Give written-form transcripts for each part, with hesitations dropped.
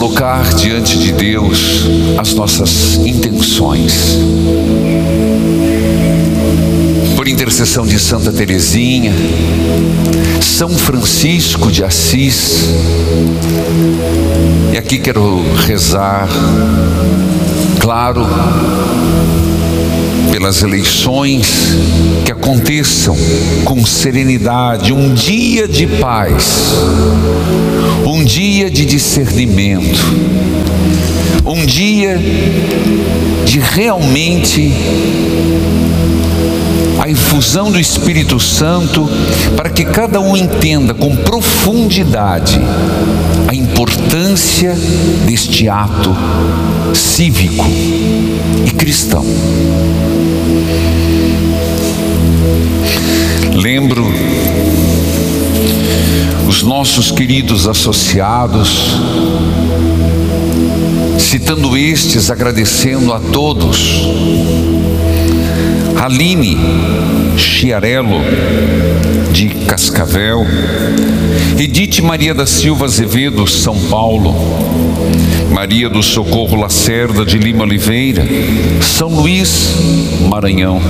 colocar diante de Deus as nossas intenções. Por intercessão de Santa Teresinha, São Francisco de Assis, e aqui quero rezar, claro, pelas eleições, que aconteçam com serenidade, um dia de paz, um dia de discernimento, um dia de realmente a infusão do Espírito Santo, para que cada um entenda com profundidade a importância deste ato cívico e cristão. Lembro os nossos queridos associados, citando estes, agradecendo a todos. Aline Chiarello, de Cascavel, Edith Maria da Silva Azevedo, São Paulo, Maria do Socorro Lacerda de Lima Oliveira, São Luís, Maranhão.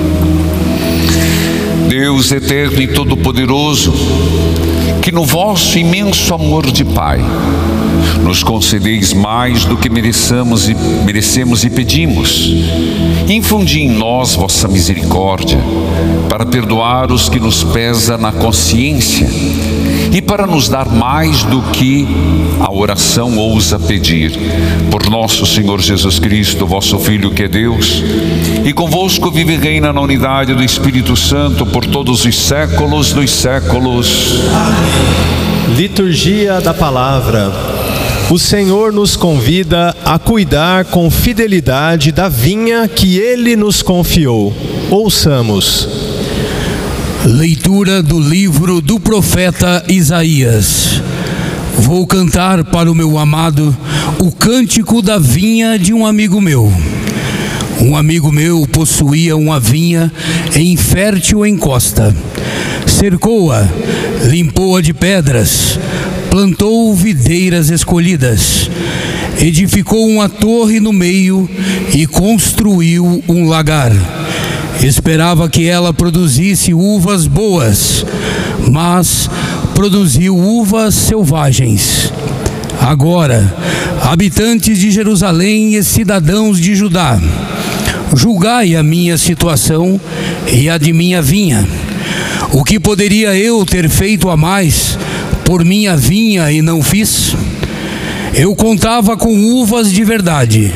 Deus eterno e todo-poderoso, que no vosso imenso amor de Pai nos concedeis mais do que merecemos e pedimos. Infundi em nós vossa misericórdia, para perdoar os que nos pesa na consciência e para nos dar mais do que a oração ousa pedir. Por nosso Senhor Jesus Cristo, vosso Filho, que é Deus, e convosco vive e reina na unidade do Espírito Santo por todos os séculos dos séculos. Amém. Liturgia da Palavra. O Senhor nos convida a cuidar com fidelidade da vinha que Ele nos confiou. Ouçamos. Leitura do livro do profeta Isaías. Vou cantar para o meu amado o cântico da vinha de um amigo meu. Um amigo meu possuía uma vinha em fértil encosta. Cercou-a, limpou-a de pedras, plantou videiras escolhidas, edificou uma torre no meio e construiu um lagar. Esperava que ela produzisse uvas boas, mas produziu uvas selvagens. Agora, habitantes de Jerusalém e cidadãos de Judá, julgai a minha situação e a de minha vinha. O que poderia eu ter feito a mais por minha vinha e não fiz? Eu contava com uvas de verdade,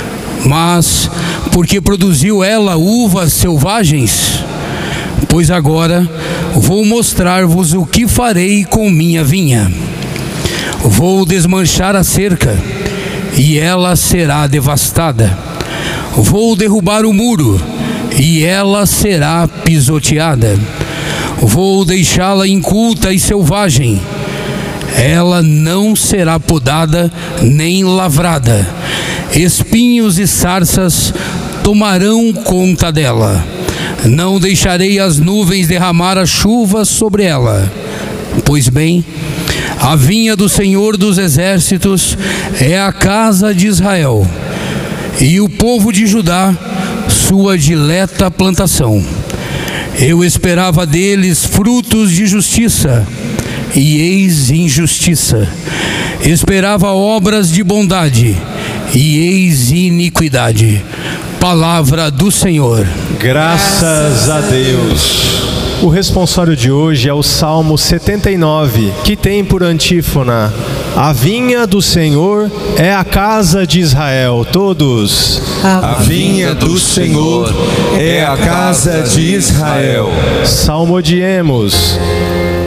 mas porque produziu ela uvas selvagens? Pois agora vou mostrar-vos o que farei com minha vinha. Vou desmanchar a cerca, e ela será devastada. Vou derrubar o muro, e ela será pisoteada. Vou deixá-la inculta e selvagem. Ela não será podada nem lavrada. Espinhos e sarças tomarão conta dela. Não deixarei as nuvens derramar a chuva sobre ela. Pois bem, a vinha do Senhor dos Exércitos é a casa de Israel, e o povo de Judá, sua dileta plantação. Eu esperava deles frutos de justiça, e eis injustiça. Esperava obras de bondade, e eis iniquidade. Palavra do Senhor. Graças a Deus. O responsório de hoje é o Salmo 79, que tem por antífona: a vinha do Senhor é a casa de Israel. Todos. A vinha do Senhor é a casa de Israel. Salmodiemos.